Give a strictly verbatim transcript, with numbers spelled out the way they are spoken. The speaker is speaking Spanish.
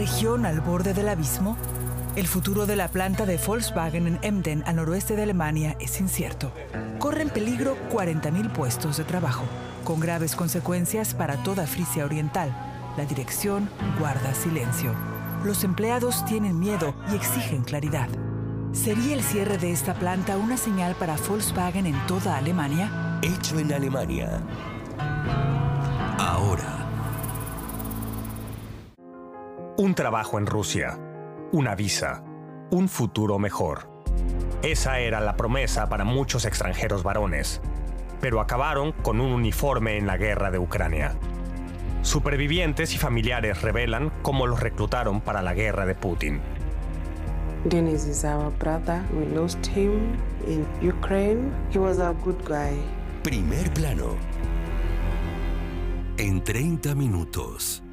región al borde del abismo? El futuro de la planta de Volkswagen en Emden, al noroeste de Alemania, es incierto. Corren peligro cuarenta mil puestos de trabajo, con graves consecuencias para toda Frisia Oriental. La dirección guarda silencio. Los empleados tienen miedo y exigen claridad. ¿Sería el cierre de esta planta una señal para Volkswagen en toda Alemania? Hecho en Alemania. Ahora. Un trabajo en Rusia. Una visa, un futuro mejor. Esa era la promesa para muchos extranjeros varones, pero acabaron con un uniforme en la guerra de Ucrania. Supervivientes y familiares revelan cómo los reclutaron para la guerra de Putin. Denis is our brother. We lost him in Ukraine. He was a good guy. Primer plano. En treinta minutos.